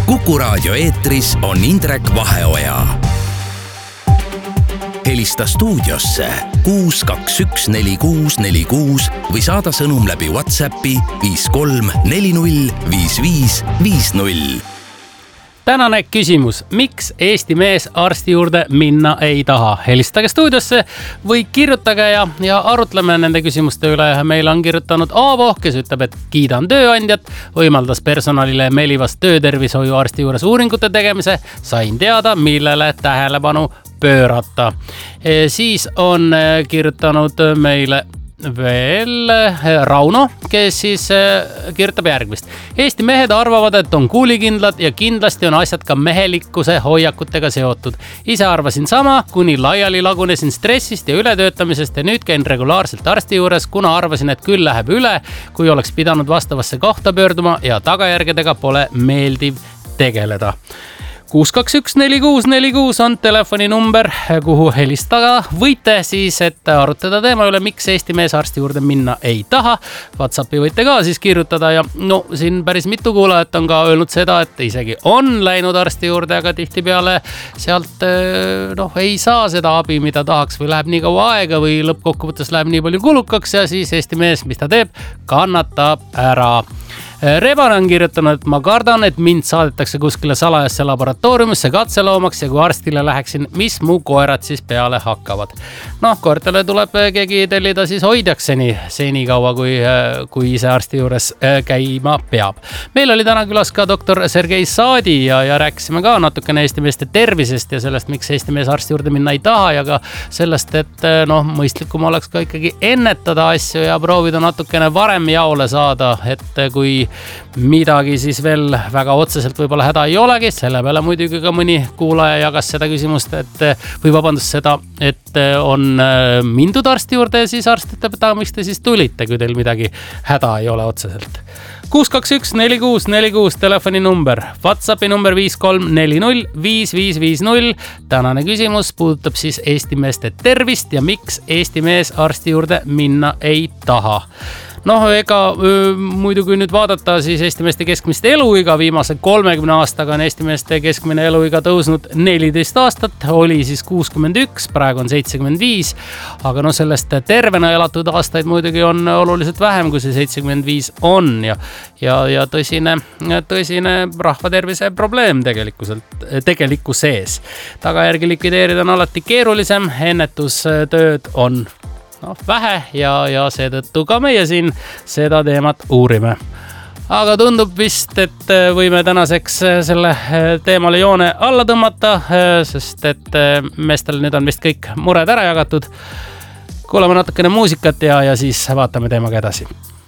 Kuku Raadio eetris on Indrek Vaheoja. Helista stuudiosse 6214646 või saada sõnum läbi WhatsAppi 53405550. Tänane küsimus, miks Eesti mees arsti juurde minna ei taha? Helistage stuudiosse või kirjutage ja arutleme nende küsimuste üle. Meil on kirjutanud Aavo, kes ütleb, et kiidan tööandjat, võimaldas personalile Melivas töötervishoiu arsti juures uuringute tegemise, sain teada, millele tähelepanu pöörata. Siis on kirjutanud meile veel Rauno, kes siis kirjutab järgmist. Eesti mehed arvavad, et on kuulikindlad ja kindlasti on asjad ka mehelikkuse hoiakutega seotud. Ise arvasin sama, kuni laiali lagunesin stressist ja ületöötamisest ja nüüd käin regulaarselt arsti juures, kuna arvasin, et küll läheb üle, kui oleks pidanud vastavasse kohta pöörduma ja tagajärgedega pole meeldiv tegeleda. 6214646 on telefoninumber, kuhu helistada võite siis, et arutada teema üle, miks Eesti mees arsti juurde minna ei taha. WhatsAppi võite ka siis kirjutada ja siin päris mitu kuulajat on ka öelnud seda, et isegi on läinud arsti juurde, aga tihtipeale sealt ei saa seda abi, mida tahaks või läheb nii kaua aega või lõppkokkuvõttes läheb nii palju kulukaks ja siis Eesti mees, mis ta teeb, kannatab ära. Reban on kirjutanud, et ma kardan, et mind saadetakse kuskile salajasse laboratooriumisse katseloomaks ja kui arstile läheksin, mis mu koerad siis peale hakkavad. Koertele tuleb keegi tellida siis hoidjakseni senikaua, kui ise arsti juures käima peab. Meil oli täna külas ka doktor Sergei Saadi ja rääkisime ka natukene Eesti meeste tervisest ja sellest, miks Eesti mees arsti juurde minna ei taha ja ka sellest, et mõistlikum oleks ka ikkagi ennetada asju ja proovida natukene varem jaole saada, et kui midagi siis veel väga otseselt võib-olla häda ei olegi, selle peale muidugi ka mõni kuulaja jagas seda küsimust, et on mindud arsti juurde ja siis arst ütleb, et miks te siis tulite, kui teil midagi häda ei ole otseselt. 6214646 telefoninumber, WhatsAppi number 53405550. Tänane küsimus puudutab siis Eesti meeste tervist ja miks Eesti mees arsti juurde minna ei taha. Muidu kui nüüd vaadata siis Eesti meeste keskmist eluiga, viimase 30 aastaga on Eesti meeste keskmine eluiga tõusnud 14 aastat, oli siis 61, praegu on 75, aga sellest tervena elatud aastaid muidugi on oluliselt vähem, kui see 75 on ja tõsine rahvatervise probleem tegelikkuses. Tagajärgi likvideerida on alati keerulisem, ennetustööd on vähe ja seetõttu ka meie siin seda teemat uurime. Aga tundub vist, et võime tänaseks selle teemale joone alla tõmmata, sest et meestel nüüd on vist kõik mured ära jagatud. Kuulame natukene muusikat ja siis vaatame teemaga edasi.